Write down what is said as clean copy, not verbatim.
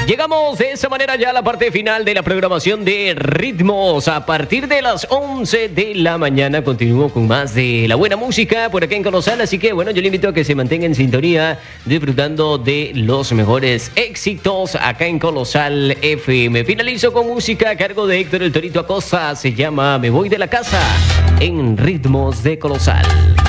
Llegamos de esa manera ya a la parte final de la programación de Ritmos. A partir de las 11 de la mañana continúo con más de la buena música por acá en Colosal. Así que bueno, yo le invito a que se mantenga en sintonía disfrutando de los mejores éxitos acá en Colosal FM. Finalizo con música a cargo de Héctor el Torito Acosta. Se llama Me Voy de la Casa en Ritmos de Colosal.